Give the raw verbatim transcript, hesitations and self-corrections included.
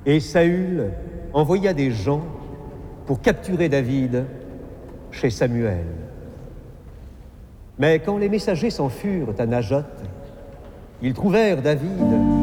Et Saül envoya des gens pour capturer David chez Samuel. Mais quand les messagers s'en furent à Najoth, ils trouvèrent David